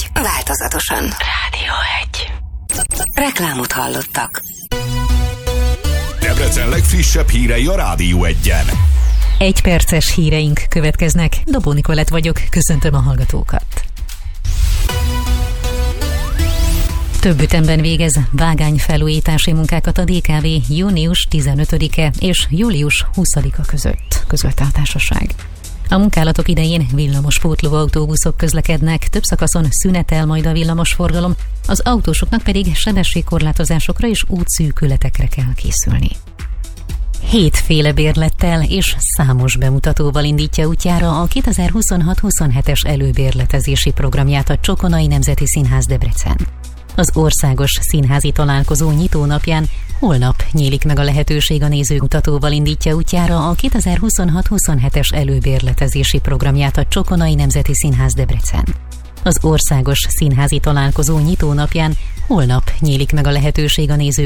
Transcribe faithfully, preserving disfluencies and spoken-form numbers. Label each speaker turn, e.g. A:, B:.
A: egy. Változatosan.
B: Rádió egy.
A: Reklámot hallottak.
C: Debrecen legfrissebb hírei a Rádió egyen.
D: Egy perces híreink következnek. Dobó Nikolett vagyok, köszöntöm a hallgatókat. Több ütemben végez vágányfelújítási munkákat a dé ká vé június tizenötödike és július huszadika között, közölte a társaság. A munkálatok idején villamospótló autóbuszok közlekednek, több szakaszon szünetel majd a villamosforgalom, az autósoknak pedig sebességkorlátozásokra és útszűkületekre kell készülni. Hétféle bérlettel és számos bemutatóval indítja útjára a kétezer-huszonhat-huszonhetes előbérletezési programját a Csokonai Nemzeti Színház Debrecen. Az országos színházi találkozó nyitónapján holnap nyílik meg a lehetőség a nézőmutatóval indítja útjára a kétezer-huszonhat-huszonhetes előbérletezési programját a Csokonai Nemzeti Színház Debrecen. Az országos színházi találkozó nyitónapján holnap nyílik meg a lehetőség a néző